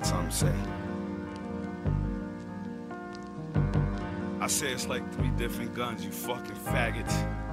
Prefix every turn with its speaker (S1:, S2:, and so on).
S1: Some say. I say it's like 3 different guns, you fucking faggots.